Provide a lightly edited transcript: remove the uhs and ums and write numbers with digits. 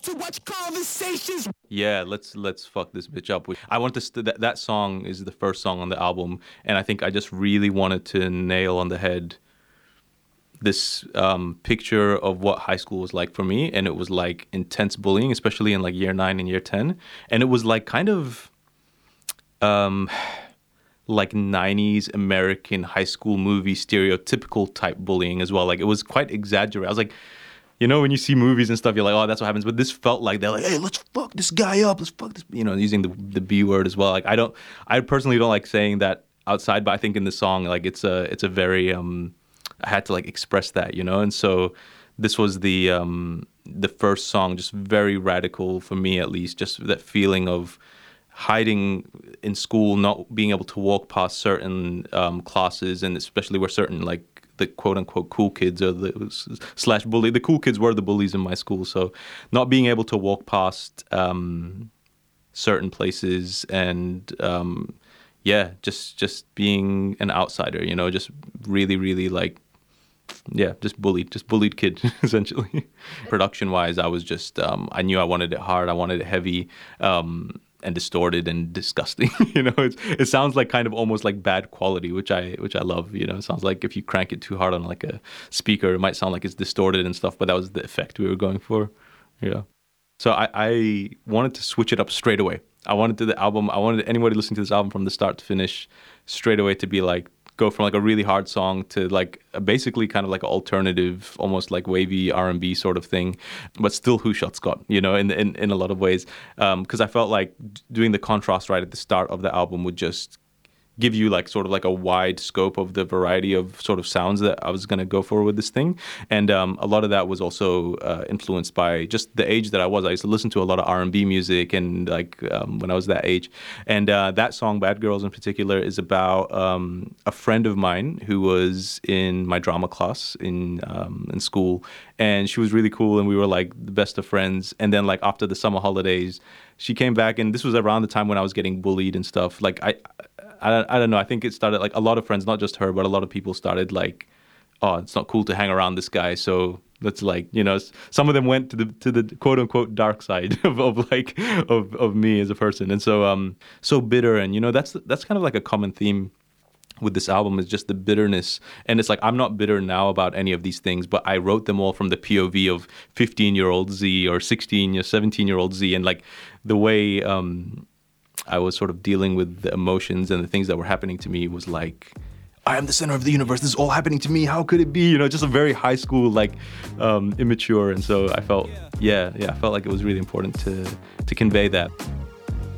Yeah, let's fuck this bitch up. I want to that song is the first song on the album, and I think I just really wanted to nail on the head this picture of what high school was like for me, and it was like intense bullying, especially in like year 9 and year 10, and it was like kind of like 90s American high school movie stereotypical type bullying as well. Like it was quite exaggerated. I was like, you know, when you see movies and stuff, you're like, oh, that's what happens. But this felt like they're like, hey, let's fuck this guy up. Let's fuck this, you know, using the B word as well. Like I personally don't like saying that outside, but I think in the song, like it's a very, I had to like express that, you know? And so this was the first song, just very radical for me, at least, just that feeling of hiding in school, not being able to walk past certain classes, and especially where certain like the quote unquote cool kids or the slash bully. The cool kids were the bullies in my school, so not being able to walk past certain places and yeah, just being an outsider, you know, just really like yeah, just bullied kid essentially. Production wise, I was just I knew I wanted it hard, I wanted it heavy. And distorted and disgusting, you know. It sounds like kind of almost like bad quality, which I love, you know. It sounds like if you crank it too hard on like a speaker, it might sound like it's distorted and stuff, but that was the effect we were going for, yeah. So I wanted to switch it up straight away. I wanted anybody listening to this album from the start to finish straight away to be like, go from like a really hard song to like basically kind of like an alternative, almost like wavy R&B sort of thing, but still Who Shot Scott, you know, in a lot of ways, because I felt like doing the contrast right at the start of the album would just give you like sort of like a wide scope of the variety of sort of sounds that I was going to go for with this thing. And a lot of that was also influenced by just the age that I was. I used to listen to a lot of R&B music and like when I was that age. And that song, Bad Girls in particular, is about a friend of mine who was in my drama class in school. And she was really cool and we were like the best of friends. And then like after the summer holidays, she came back, and this was around the time when I was getting bullied and stuff. Like I don't know. I think it started like a lot of friends, not just her, but a lot of people started like, oh, it's not cool to hang around this guy. So let's like, you know, some of them went to the quote unquote dark side of me as a person. And so, so bitter. And, you know, that's kind of like a common theme with this album, is just the bitterness. And it's like, I'm not bitter now about any of these things, but I wrote them all from the POV of 15-year-old Z or 16 or 17-year-old Z. And like the way, I was sort of dealing with the emotions and the things that were happening to me was like, I am the center of the universe. This is all happening to me. How could it be? You know, just a very high school, like immature. And so I felt, I felt like it was really important to convey that.